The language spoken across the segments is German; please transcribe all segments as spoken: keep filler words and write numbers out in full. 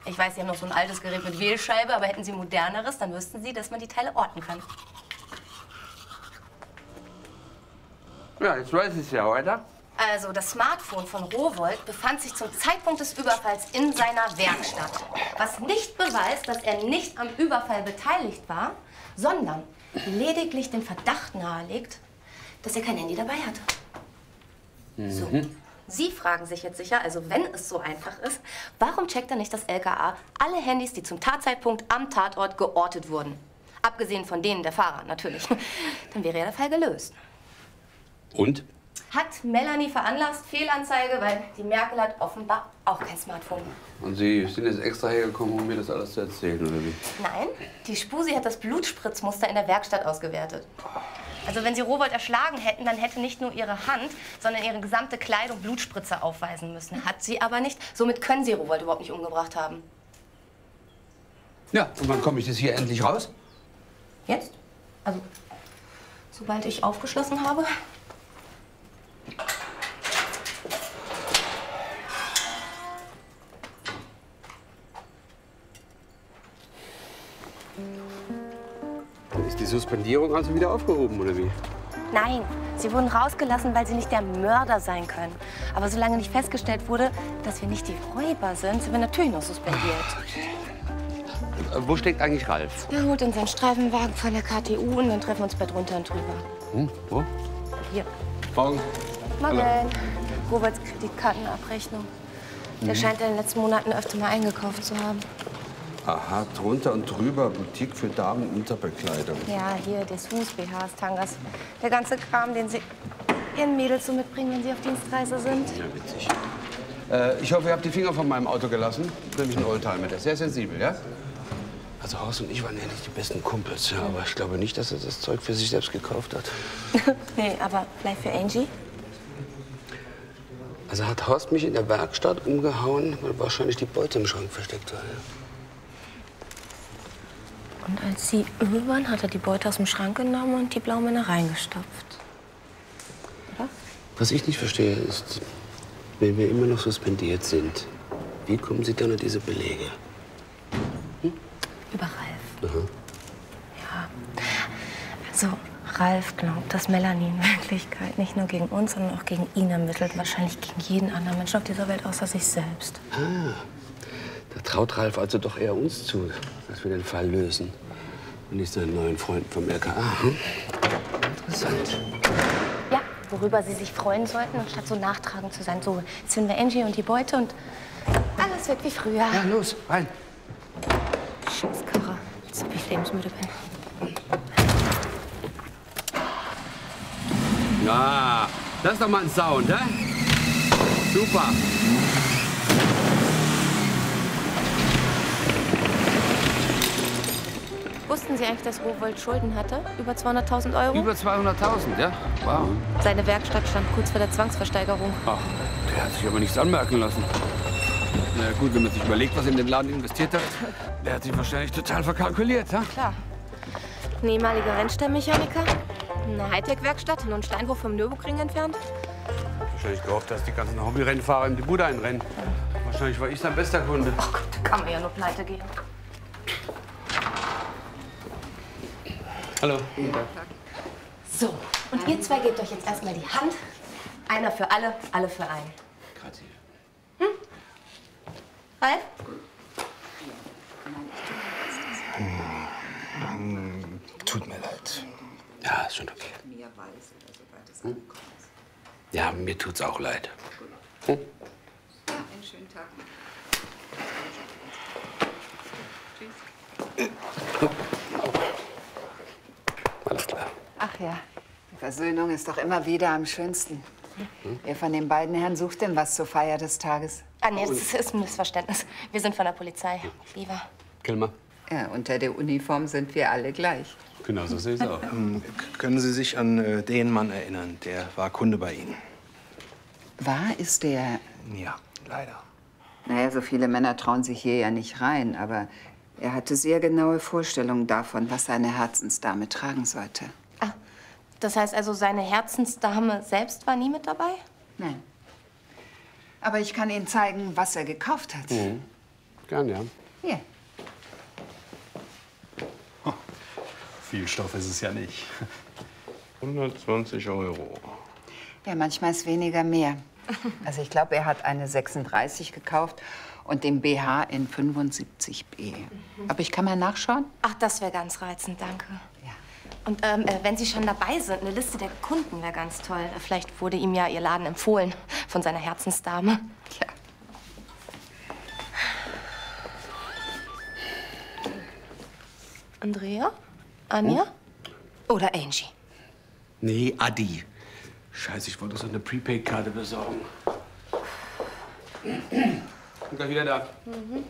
Ich weiß, Sie haben noch so ein altes Gerät mit Wählscheibe, aber hätten Sie moderneres, dann wüssten Sie, dass man die Teile orten kann. Ja, jetzt weiß ich es ja, weiter. Also, das Smartphone von Rowohlt befand sich zum Zeitpunkt des Überfalls in seiner Werkstatt. Was nicht beweist, dass er nicht am Überfall beteiligt war, sondern lediglich den Verdacht nahelegt, dass er kein Handy dabei hatte. Mhm. So. Sie fragen sich jetzt sicher, also wenn es so einfach ist, warum checkt er nicht das L K A alle Handys, die zum Tatzeitpunkt am Tatort geortet wurden? Abgesehen von denen der Fahrer, natürlich. Dann wäre ja der Fall gelöst. Und? Hat Melanie veranlasst, Fehlanzeige, weil die Merkel hat offenbar auch kein Smartphone. Und Sie sind jetzt extra hergekommen, um mir das alles zu erzählen, oder wie? Nein, die Spusi hat das Blutspritzmuster in der Werkstatt ausgewertet. Also wenn Sie Rowohlt erschlagen hätten, dann hätte nicht nur Ihre Hand, sondern Ihre gesamte Kleidung Blutspritze aufweisen müssen. Hat sie aber nicht. Somit können Sie Rowohlt überhaupt nicht umgebracht haben. Ja, und wann komme ich das hier endlich raus? Jetzt? Also, sobald ich aufgeschlossen habe. Dann ist die Suspendierung also wieder aufgehoben, oder wie? Nein, sie wurden rausgelassen, weil sie nicht der Mörder sein können. Aber solange nicht festgestellt wurde, dass wir nicht die Räuber sind, sind wir natürlich noch suspendiert. Okay. Wo steckt eigentlich Ralf? Er holt unseren Streifenwagen von der K T U und dann treffen wir uns bei drunter und drüber. Hm, wo? Hier. Morgen. Morgen. Roberts Kreditkartenabrechnung. Der Mhm. scheint in den letzten Monaten öfter mal eingekauft zu haben. Aha, drunter und drüber, Boutique für Damenunterbekleidung. Ja, hier Dessous, B Hs, Tangas. Der ganze Kram, den Sie Ihren Mädels so mitbringen, wenn Sie auf Dienstreise sind. Ja, witzig. Äh, ich hoffe, ihr habt die Finger von meinem Auto gelassen. Nämlich ein Oldtimer, der ist sehr sensibel, ja? Also Horst und ich waren ja nicht die besten Kumpels, ja, aber ich glaube nicht, dass er das Zeug für sich selbst gekauft hat. Nee, aber vielleicht für Angie? Also hat Horst mich in der Werkstatt umgehauen, weil wahrscheinlich die Beute im Schrank versteckt war, ja. Und als Sie öh waren, hat er die Beute aus dem Schrank genommen und die Blaumänner reingestopft. Oder? Was ich nicht verstehe, ist, wenn wir immer noch suspendiert sind, wie kommen Sie dann an diese Belege? Hm? Über Ralf. Aha. Ja. Also, Ralf glaubt, dass Melanie in Wirklichkeit nicht nur gegen uns, sondern auch gegen ihn ermittelt. Wahrscheinlich gegen jeden anderen Menschen auf dieser Welt außer sich selbst. Ah. Da traut Ralf also doch eher uns zu, dass wir den Fall lösen. Und nicht seinen neuen Freunden vom L K A. Hm? Interessant. Ja, worüber Sie sich freuen sollten, anstatt so nachtragend zu sein. So, jetzt finden wir Angie und die Beute und alles wird wie früher. Ja, los, rein. Scheiß Karre, als ob ich lebensmüde bin. Ja, das ist doch mal ein Sound, hä? Super. Wussten Sie eigentlich, dass Rowohlt Schulden hatte? Über zweihunderttausend Euro? Über zweihunderttausend, ja? Wow. Seine Werkstatt stand kurz vor der Zwangsversteigerung. Ach, der hat sich aber nichts anmerken lassen. Na ja, gut, wenn man sich überlegt, was er in den Laden investiert hat, der hat sich wahrscheinlich total verkalkuliert, ha? Klar. Ein ehemaliger Rennstallmechaniker, eine Hightech-Werkstatt, nur einen Steinwurf vom Nürburgring entfernt. Wahrscheinlich gehofft, dass die ganzen Hobbyrennfahrer ihm die Bude einrennen. Ja. Wahrscheinlich war ich sein bester Kunde. Ach Gott, da kann man ja nur pleite gehen. Hallo. So, und ihr zwei gebt euch jetzt erstmal die Hand. Einer für alle, alle für einen. Grazie. Hm? Ralf? Hm, tut mir leid. Ja, ist schon okay. Hm? Ja, mir tut's auch leid. Hm? Ja, einen schönen Tag. Tschüss. Alles klar. Ach ja, die Versöhnung ist doch immer wieder am schönsten. Hm? Wer von den beiden Herren sucht denn was zur Feier des Tages? Ah, nee, das ist ein Missverständnis. Wir sind von der Polizei. Viva. Kilmer. Ja, unter der Uniform sind wir alle gleich. Genau, so sehe ich es auch. Ähm, können Sie sich an äh, den Mann erinnern? Der war Kunde bei Ihnen. War ist der... Ja, leider. Naja, so viele Männer trauen sich hier ja nicht rein, aber er hatte sehr genaue Vorstellungen davon, was seine Herzensdame tragen sollte. Ah, das heißt also, seine Herzensdame selbst war nie mit dabei? Nein. Aber ich kann Ihnen zeigen, was er gekauft hat. Mhm. Gern, ja. Hier. Oh, viel Stoff ist es ja nicht. hundertzwanzig Euro. Ja, manchmal ist weniger mehr. Also ich glaube, er hat eine sechsunddreißig gekauft und den B H in fünfundsiebzig B. Aber ich kann mal nachschauen. Ach, das wäre ganz reizend, danke. Ja. Und ähm, äh, wenn Sie schon dabei sind, eine Liste der Kunden wäre ganz toll. Vielleicht wurde ihm ja Ihr Laden empfohlen von seiner Herzensdame. Ja. Andrea? Anja? Oder Angie? Nee, Adi. Scheiße, ich wollte so eine Prepaid-Karte besorgen. Bin gleich wieder da. Mhm.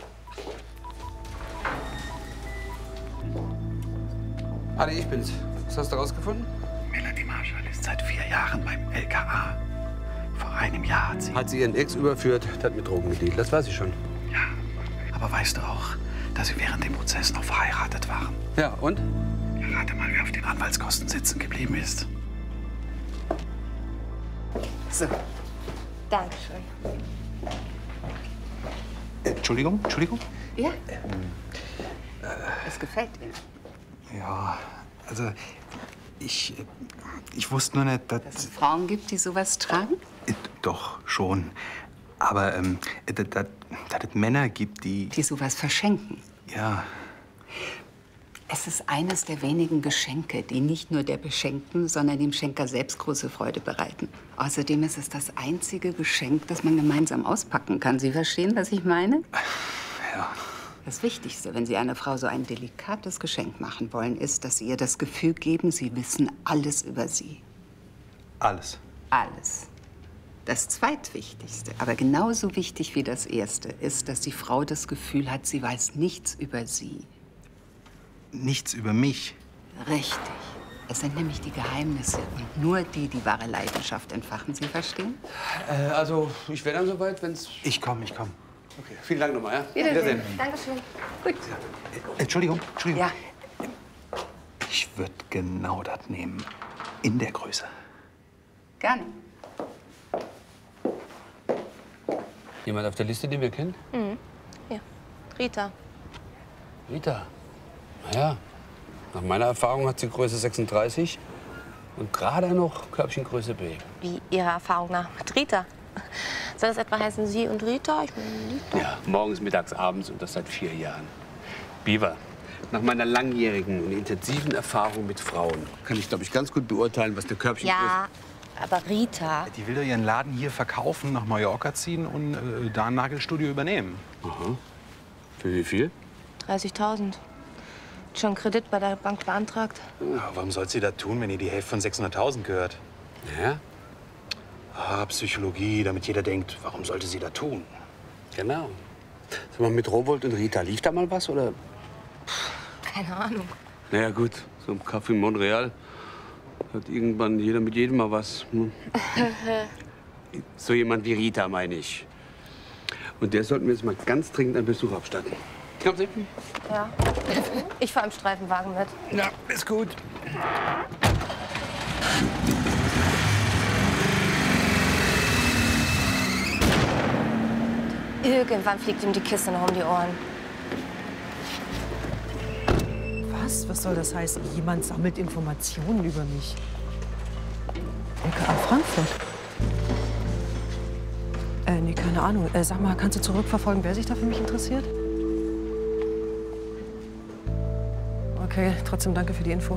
Adi, ich bin's. Was hast du rausgefunden? Melanie Marshall ist seit vier Jahren beim L K A. Vor einem Jahr hat sie... Hat sie ihren Ex überführt, hat mit Drogen gedealt. Das weiß ich schon. Ja, aber weißt du auch, dass sie während dem Prozess noch verheiratet waren? Ja, und? Rate mal, wer auf den Anwaltskosten sitzen geblieben ist. So. Dankeschön. Äh, Entschuldigung, Entschuldigung? Ja? Es gefällt Ihnen. Ja, also ich, ich wusste nur nicht, dass... Dass es Frauen gibt, die sowas tragen? Äh, Doch, schon. Aber ähm, dass dass- dass es Männer gibt, die... Die sowas verschenken. Ja, Es ist eines der wenigen Geschenke, die nicht nur der Beschenkten, sondern dem Schenker selbst große Freude bereiten. Außerdem ist es das einzige Geschenk, das man gemeinsam auspacken kann. Sie verstehen, was ich meine? ja. Das Wichtigste, wenn Sie einer Frau so ein delikates Geschenk machen wollen, ist, dass Sie ihr das Gefühl geben, Sie wissen alles über sie. Alles. Alles. Das Zweitwichtigste, aber genauso wichtig wie das Erste, ist, dass die Frau das Gefühl hat, sie weiß nichts über sie. Nichts über mich. Richtig. Es sind nämlich die Geheimnisse und nur die, die wahre Leidenschaft entfachen. Sie verstehen? Äh, also, ich wäre dann soweit, wenn's... Ich komm, ich komm. Okay, vielen Dank nochmal, ja? Wiedersehen. Dankeschön. Gut. Äh, Entschuldigung, Entschuldigung. Ja. Ich würde genau das nehmen. In der Größe. Gerne. Jemand auf der Liste, den wir kennen? Mhm. Ja. Rita. Rita. Naja, nach meiner Erfahrung hat sie Größe sechsunddreißig und gerade noch Körbchengröße B. Wie Ihrer Erfahrung nach mit Rita? Soll das etwa heißen Sie und Rita? Ich bin Rita. Ja, morgens, mittags, abends und das seit vier Jahren. Beaver, nach meiner langjährigen und intensiven Erfahrung mit Frauen kann ich, glaube ich, ganz gut beurteilen, was der Körbchengröße... Ja, aber Rita. Die will doch ihren Laden hier verkaufen, nach Mallorca ziehen und äh, da ein Nagelstudio übernehmen. Aha. Für wie viel? dreißigtausend. Schon einen Kredit bei der Bank beantragt? Ja, warum soll sie das tun, wenn ihr die Hälfte von sechshunderttausend gehört? Ja, Ah, Psychologie, damit jeder denkt, warum sollte sie das tun? genau. Sag mal, mit Rowold und Rita, lief da mal was, oder? Keine Ahnung. Naja, gut, so im Café Montreal hat irgendwann jeder mit jedem mal was. Hm? So jemand wie Rita, meine ich. Und der sollten wir jetzt mal ganz dringend einen Besuch abstatten. Kommen Sie? Ja. Ich fahre im Streifenwagen mit. Ja, ist gut. Irgendwann fliegt ihm die Kiste noch um die Ohren. Was? Was soll das heißen? Jemand sammelt Informationen über mich. L K A Frankfurt? Äh, nee, keine Ahnung. Äh, sag mal, kannst du zurückverfolgen, wer sich da für mich interessiert? Okay, trotzdem danke für die Info.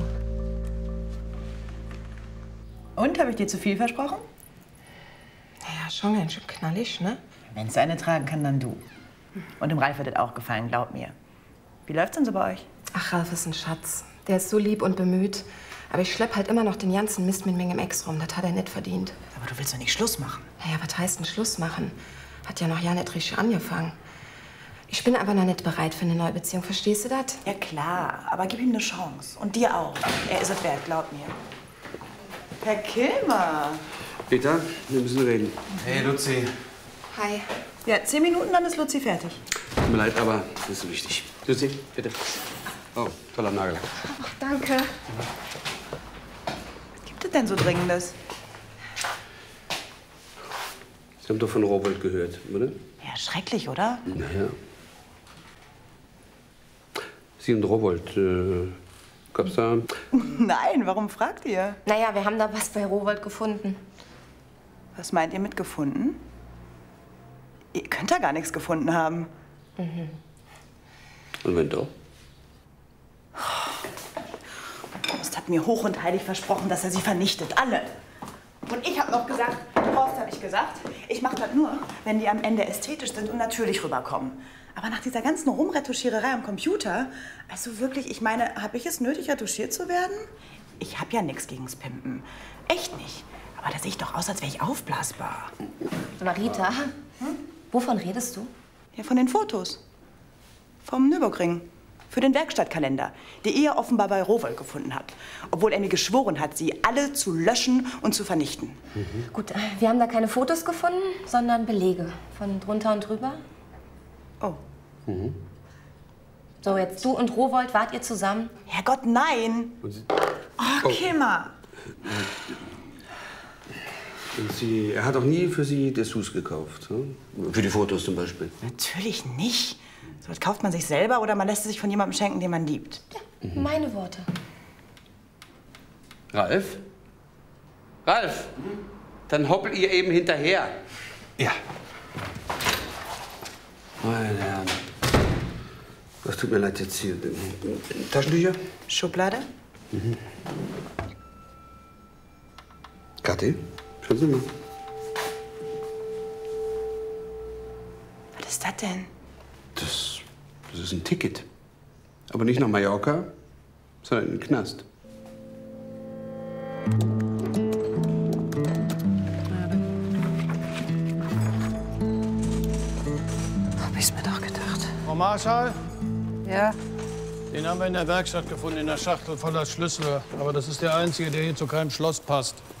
Und, habe ich dir zu viel versprochen? Naja, schon ganz schön knallig, ne? Wenn es eine tragen kann, dann du. Und dem Ralf wird das auch gefallen, glaub mir. Wie läuft's denn so bei euch? Ach, Ralf ist ein Schatz. Der ist so lieb und bemüht. Aber ich schlepp halt immer noch den ganzen Mist mit meinem Ex rum. Das hat er nicht verdient. Aber du willst doch nicht Schluss machen. Naja, was heißt denn Schluss machen? Hat ja noch ja nicht richtig angefangen. Ich bin aber noch nicht bereit für eine neue Beziehung. Verstehst du das? Ja klar, aber gib ihm eine Chance. Und dir auch. Er ist es wert, glaub mir. Herr Kilmer. Rita, wir müssen reden. Hey, Luzi. Hi. Ja, zehn Minuten, dann ist Luzi fertig. Tut mir leid, aber das ist so wichtig. Lucy, bitte. Oh, toller Nagellack. Ach, danke. Was gibt es denn so Dringendes? Sie haben doch von Rowold gehört, oder? Ja, schrecklich, oder? Naja, Sie und Rowold, äh, gab's da? Nein, warum fragt ihr? Naja, wir haben da was bei Rowold gefunden. Was meint ihr mit gefunden? Ihr könnt da gar nichts gefunden haben. Mhm. Und wenn doch? Horst hat mir hoch und heilig versprochen, dass er sie vernichtet. Alle. Und ich habe noch gesagt, Horst habe ich gesagt, ich mache das nur, wenn die am Ende ästhetisch sind und natürlich rüberkommen. Aber nach dieser ganzen Rumretuschiererei am Computer, also wirklich, ich meine, habe ich es nötig, retuschiert zu werden? Ich habe ja nichts gegens Pimpen. Echt nicht. Aber da sehe ich doch aus, als wäre ich aufblasbar. Marita, hm? Wovon redest du? Ja, von den Fotos. Vom Nürburgring. Für den Werkstattkalender, die er offenbar bei Rowold gefunden hat. Obwohl er mir geschworen hat, sie alle zu löschen und zu vernichten. Mhm. Gut, wir haben da keine Fotos gefunden, sondern Belege. Von drunter und drüber. Oh. Mhm. So, jetzt du und Rowold, wart ihr zusammen? Herrgott, nein! Oh, Kilmer! Und sie, er hat auch nie für Sie Dessous gekauft, hm? Für die Fotos zum Beispiel. Natürlich nicht. So was kauft man sich selber oder man lässt es sich von jemandem schenken, den man liebt. Ja, mhm. Meine Worte. Ralf? Ralf? Mhm. Dann hoppel ihr eben hinterher. Ja. Meine Herren. Das tut mir leid jetzt hier. Taschentücher? Schublade? Mhm. Kathi, schauen Sie mal. Was ist das denn? Das, das ist ein Ticket. Aber nicht nach Mallorca, sondern in den Knast. Hab ich's mir doch gedacht. Frau Marschall? Ja? Den haben wir in der Werkstatt gefunden, in der Schachtel voller Schlüssel. Aber das ist der einzige, der hier zu keinem Schloss passt.